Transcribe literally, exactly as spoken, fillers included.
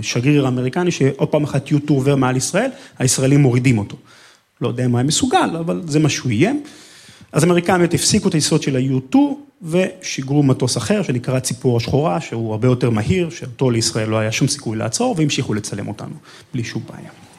שגריר אמריקני, שעוד פעם אחת יו טו עובר מעל ישראל, הישראלים מורידים אותו. לא יודע מה הם מסוגל, אבל זה מה שהוא יהיה. אז אמריקאים הפסיקו את היסוד של ה-יו טו, ושיגרו מטוס אחר, שנקרא ציפור השחורה, שהוא הרבה יותר מהיר, שאותו לישראל לא היה שום סיכוי לעצור, והמשיכו לצלם אותנו, בלי שום בעיה.